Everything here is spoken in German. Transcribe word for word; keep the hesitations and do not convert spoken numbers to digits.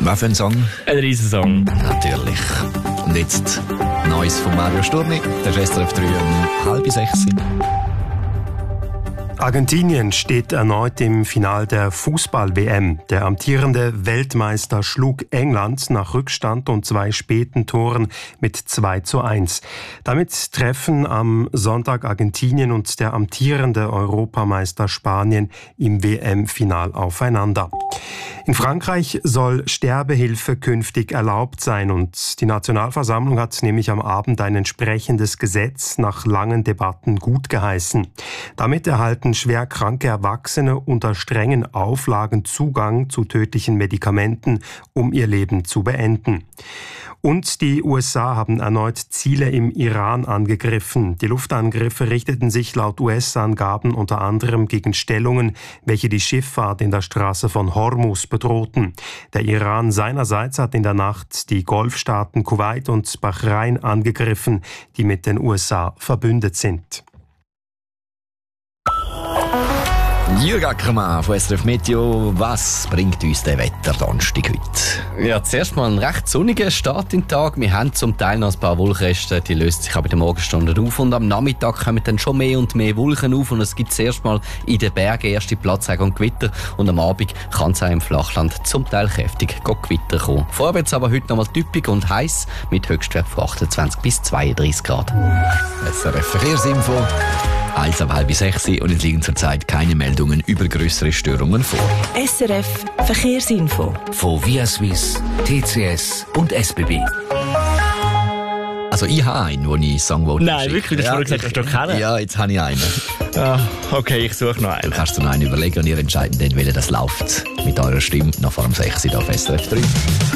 Was für ein Song? Ein Riesensong. Natürlich. Und jetzt Neues von Mario Sturmi. Der ist S R F drei um halb sechs. Argentinien steht erneut im Finale der Fußball-W M. Der amtierende Weltmeister schlug England nach Rückstand und zwei späten Toren mit zwei zu eins. Damit treffen am Sonntag Argentinien und der amtierende Europameister Spanien im W M-Final aufeinander. In Frankreich soll Sterbehilfe künftig erlaubt sein und die Nationalversammlung hat nämlich am Abend ein entsprechendes Gesetz nach langen Debatten gutgeheißen. Damit erhalten schwer kranke Erwachsene unter strengen Auflagen Zugang zu tödlichen Medikamenten, um ihr Leben zu beenden. Und die U S A haben erneut Ziele im Iran angegriffen. Die Luftangriffe richteten sich laut U S-Angaben unter anderem gegen Stellungen, welche die Schifffahrt in der Straße von Hormuz bedrohten. Der Iran seinerseits hat in der Nacht die Golfstaaten Kuwait und Bahrain angegriffen, die mit den U S A verbündet sind. Jürg Ackermann von S R F Meteo. Was bringt uns der Wetterdonnerstag heute? Ja, zuerst mal ein recht sonniger Start in den Tag. Wir haben zum Teil noch ein paar Wolkenreste, die lösen sich auch bei den Morgenstunden auf. Und am Nachmittag kommen dann schon mehr und mehr Wolken auf. Und es gibt zuerst mal in den Bergen erste Platzregen und Gewitter. Und am Abend kann es auch im Flachland zum Teil kräftig Gewitter kommen. Vorwärts aber heute noch mal typisch und heiß mit Höchstwert von achtundzwanzig bis zweiunddreißig Grad. S R F Verkehrsinfo. eins ab halb sechs und es liegen zurzeit keine Meldungen über grössere Störungen vor. S R F Verkehrsinfo. Von Via Suisse, T C S und S B B. Also ich habe einen, den ich sagen wollte. Nein, wirklich? Du hast vorhin gesagt, hast du keinen? Ja, jetzt habe ich einen. Ah, okay, ich suche noch einen. Du kannst dir noch einen überlegen und ihr entscheiden dann, welcher das läuft. Mit eurer Stimme noch vor dem sechs auf S R F drei.